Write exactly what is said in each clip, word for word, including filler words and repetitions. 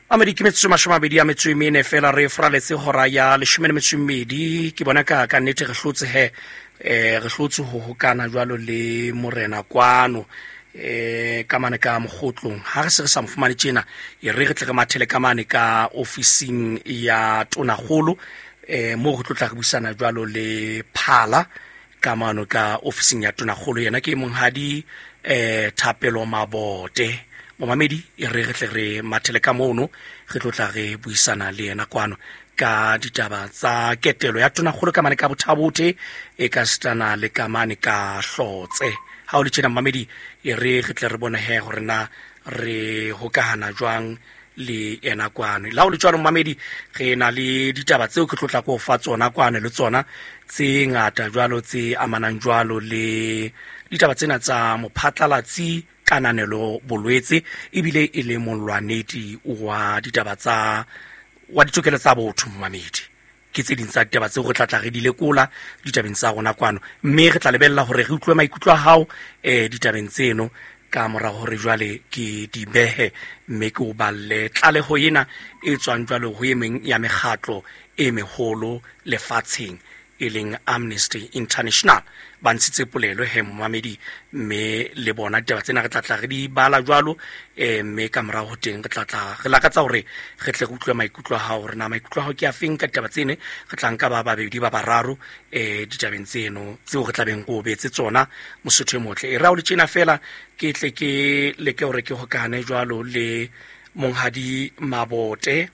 Amedi ke metso mashomabedi a metso e mene fela re fraletse hora ya leshome le metso e mmedi ke bona ka ka nnete re hlotse he eh re hlotse ho hokana jwalo le morena kwano eh ka mane ka mogotlong ha re se re sa mfumane tjena e re re tle re mathele ka mane ka ofising ya tonakgolo eh mo go tlotla re buisana jwalo le Phala ka mano ka ofising ya tonakgolo yena ke monghadi eh Thapelo Mabote Momamedi e re re tle re mathele ka mono re tlotla re buisana le yena kwano ka ditaba tsa ketelo ya tonakgolo ka mane ka bothabote e ka stana le ka mane ka Hlotse ha o le tjena Momamedi e re re tle re bona he hore na re hokahana jwang le yena kwano la o le tswana Momamedi re na le ditaba tseo ke tlotla go fa tsona kwane le tsona tse ngata jwalo tse amanang jwalo le ditaba tsena tsa mophatlalatsi kananelo bolwetse ebile e le molwanedi wa ditaba tsa wa ditokelo tsa botho Momamedi ke tse ding tsa ditaba tseo go tlatla re di lekola ditabeng tsa rona kwano mme re tla lebella hore re utlwe maikutlo a hao eh ditabeng tseno ka mora hore jwale ke di behe mme ke o balle tlaleho yena e tswang jwalo ho yemeng ya mekgatlo e meholo lefatsheng e leng Amnesty International ba ntshitse polelo he Momamedi mme le bona ditaba tsena re tlatla re di bala jwalo eh mme ka mora ho teng re tlatla re lakatsa hore re tle re utlwe maikutlo a hao re na maikutlo a hao ke a feng ka ditaba tsene re tla nka ba babedi ba bararo eh ditabeng tseno tseo re tlabeng go betse tsona Mosotho e motle e ra o le tjena fela ke tle ke leke hore ke hokane jwalo le monghadi Mabote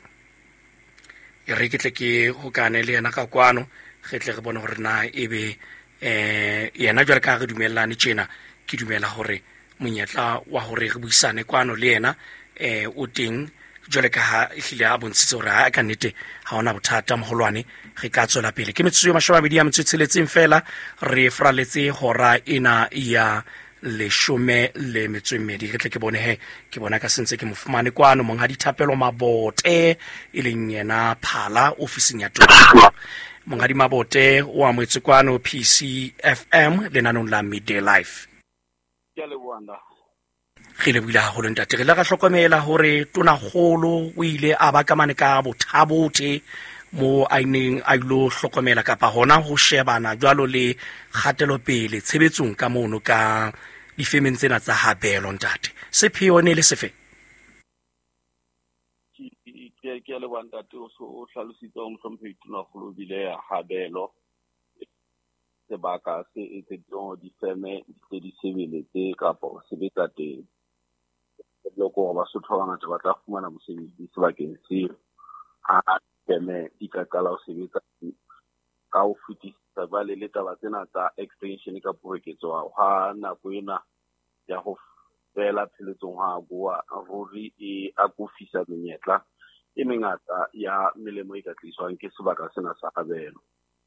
e re ke tle ke hokane le yena ka kwano re tle re bona hore na ebe eh yena jwale ka re dumellane tjena ke dumela hore monyetla wa hore re buisane kwano le yena eh o teng jwale ka ha ehlile a bontshitse hore ha ka nnete ha ona bothata moholwane re ka tswela pele ke metso ya mashomabedi a metso tsheletseng fela re fraletse hora ena ya leshome le metso e mmedi re tle ke bone he ke bona ka sentse ke mofumane kwano monghadi Thapelo Mabote e leng yena Phala ofising ya tonakgolo monghadi Mabote o amoetse kwano P C F M le nanong la Midday Life ke le buanda re le buile haholo ntate re le ga hlokomela hore tonakgolo o ile a ba ka mane ka bothabote mo a ineng a ilo hlokomela kapa hona ho shebana jwalo le kgatelo pele tshebetsong ka mono ka difemeng tsena tsa Habelo ntate sepheo ne le sefe ke ke le buanda to so hlalositse o mhlomphe tonakgolo bile ya Habelo sebaka se etse tlo difeme tse di sebeletse kapa o sebetsa teng le go ba sotho ba ngata ba tla fumana mosebetsi sebakeng se a feme di ka qala o sebetsa ka o fitisa ba le taba tsena tsa extension ka poreketso ha nako ena ya ho fela pheletsong ha bua ruri e akofisa menyetla e mengata ya melemo e ka tliswang ke sebaka sena sa Habelo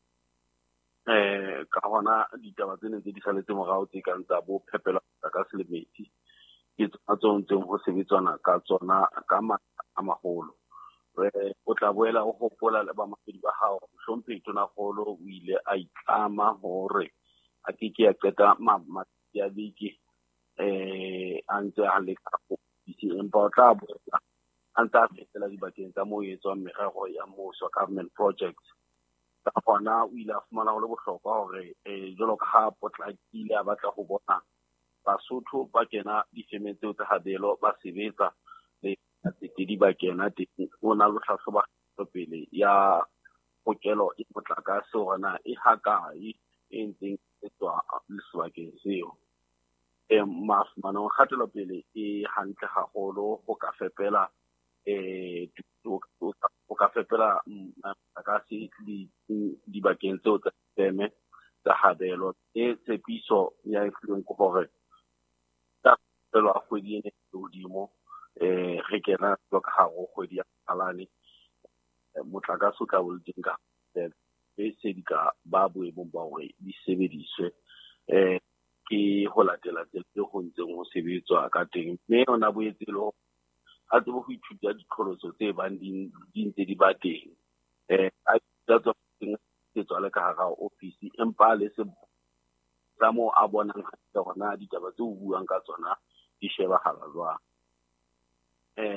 eh ka hona ditaba tsena tse di saletse morao tse ka ntsa bo phepela ka selemeti ke tsona tse ho sebetsana ka tsona ka a maholo o tla boela o hopola le ba mafedi ba hao hlomphe tonakgolo o ile a itlama hore a ke ke ya qeta ma ya biki eh antse a le ka go di empa o tla boela anta fetela dibakeng tsa mo etswa merero ya mmuso government projects ka hona o ile a fumana ho le bohlokwa hore eh jolo ka ha potlakile a batla go bona Basotho ba kena difeme tseo tsa Habelo ba sebetsa le di ba kena teng o na lo tlhatlhoba pele ya hokelo e potlaka se hona e hakae e ntseng e tswa le sebakeng seo e mafumano kgatelo pele e hantle haholo ho ka fepela eh o ka fepela ka se di dibakeng tseo tsa teme tsa Habelo e tsepiso ya ifileng ko hore ta pelo a kgwedi ene hodimo eh re kena tlo ka haro kgwedi ya Phalane motlakase o tla bo le teng ka e se di ka ba boemong ba hore di sebediswe eh ke ho latela tse ho ntseng ho sebetswa ka teng mme ona boetselo a tse ho ithuta ditlholoso tse bang di ntse di ba teng eh a tsatsa ke tswa le ka hara office empa le se tsa mo a bonang ha rona ditaba tse o buang ka tsona di sheba hala jwang eh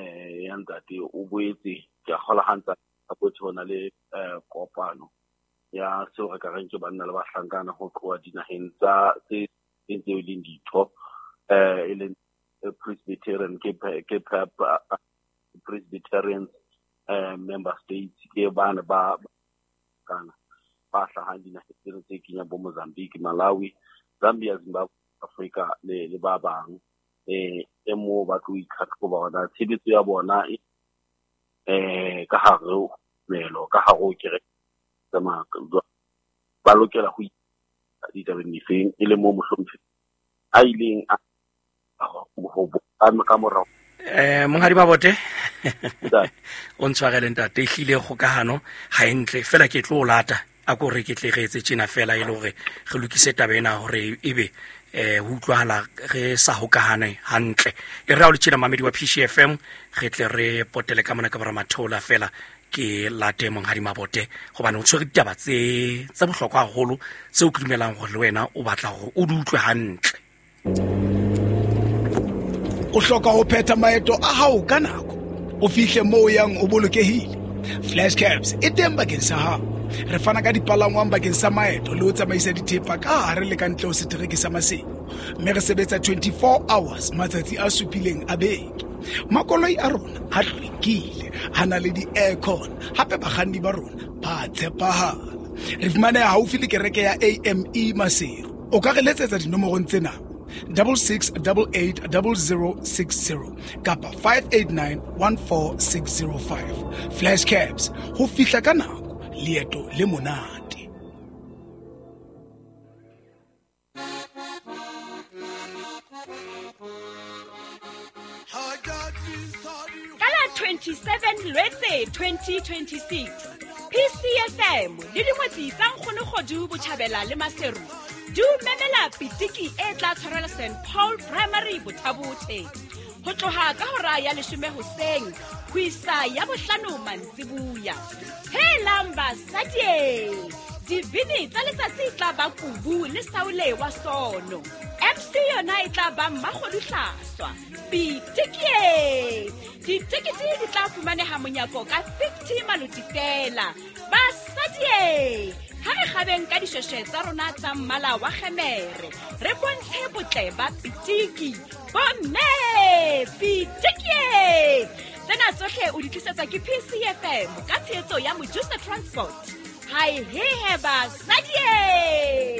ya ntate o boetse ke a golagantsa ka botse hona le kopano ya seo re ka reng ke banna le bahlankana go tloa dinageng tsa tse tseo di ditho e leng Presbyterian ke Presbyterian member states ke bana ba kana ba hlagang dinageng tse kenya bo Mozambique, Malawi, Zambia, Zimbabwe, Africa le le ba bang eh e mo ba tlo ikhatlo ba bona tshebetso ya bona eh ka hare melo ka hare o kere tsama ba lokela go ditabeng difeng e le mo mohlomphi a ileng a go bo ka morao eh Monghadi Mabote o ntshwarele ntate ehlile kgokahano ha entle fela ke tlo lata a go re ke tle re etse tsena fela e le gore re lokise tabena gore ebe eh ho utlwahala re sa hokahane hantle e re a o le tsena mamedi wa P C F M re tle re potele ka mona ka bara mathola fela ke late Monghadi Mabote gobane o tshwere ditaba tse tsa bohlokwa haholo tse o dumelang gore le wena o batla gore o di utlwe hantle. O hloka ho phetha maeto a hao ka nako o fihle moo yang o bolokehile. Flash Cabs e teng bakeng sa hao. Re fana ka dipalangwang bakeng sa maeto le ho tsamaisa dithepa ka hare le ka ntle ho setereke sa masimo, mme re sebetsa twenty-four hours matsatsi a supileng a beke. Makoloi a rona a hlwekile, a na le di-aircon, hape bakganni ba rona ba tshepahala. Re fumaneha haufi le kereke ya A M E Maseru. O ka re letsetsa dinomorong tsena double six double eight double zero six zero kapa five eight nine one four six zero five. Flash Cabs, ho fihla ka nako, lieto le monate. Kala twenty-seven Lwetse twenty twenty-six P C F M le dingwetsi tsa nkgono godu botjhabela le Maseru du memela pitiki e tla tshwarela Saint Paul Primary Bothabothe ho tloha ka hora ya leshome hoseng ho isa ya bohlano mantsibuya. Helang basadie dibini tsa letsatsi tla ba kubu le Saule wa Sono. M C yona e tla ba Mmakgoduhlaswa. Pitiki ditekete di tla fumaneha monyako ka fifty maluti fela. Basadie ha re gabeng ka dishweshwe tsa rona tsa mmala wa kgemere re bontshe botle ba pitiki bomme pitiki tsena tsohle o di tlisetsa ke P C F M ka tshehetso ya Mojusa Transport. Hai he he basadie.